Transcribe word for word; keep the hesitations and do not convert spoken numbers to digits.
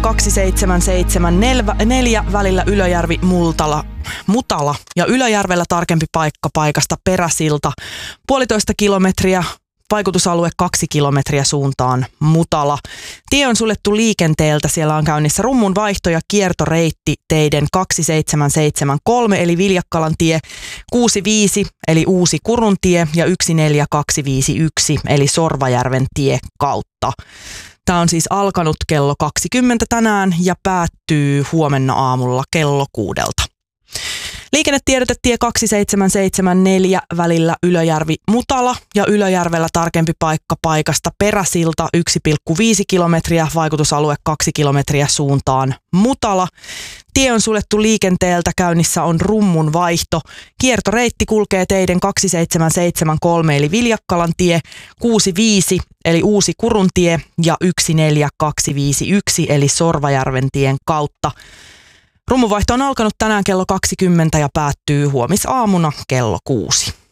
kaksiseittäistaseitsemänkymmentäneljä välillä Ylöjärvi Multala, Mutala ja Ylöjärvellä tarkempi paikka paikasta Peräsilta puolitoista kilometriä. Vaikutusalue kaksi kilometriä suuntaan Mutala. Tie on suljettu liikenteeltä. Siellä on käynnissä rummun vaihto ja kiertoreitti teiden kaksiseittäistaseitsemänkymmentäkolme eli Viljakkalan tie, kuusikymmentäviisi eli Uusi Kuruntie ja yksi neljä kaksi viisi yksi eli Sorvajärven tie kautta. Tämä on siis alkanut kello kaksikymmentä tänään ja päättyy huomenna aamulla kello kuudelta. Liikennetiedote tie kaksiseittäistaseitsemänkymmentäneljä välillä Ylöjärvi Mutala ja Ylöjärvellä tarkempi paikka paikasta Peräsilta yksi pilkku viisi kilometriä, vaikutusalue kaksi kilometriä suuntaan Mutala. Tie on suljettu liikenteeltä, käynnissä on rummun vaihto. Kiertoreitti kulkee teiden kaksiseittäistaseitsemänkymmentäkolme eli Viljakkalan tie, kuusikymmentäviisi eli Uusi Kuruntie ja yksi neljä kaksi viisi yksi eli Sorvajärven tien kautta. Rummuvaihto on alkanut tänään kello kaksikymmentä ja päättyy huomisaamuna kello kuusi.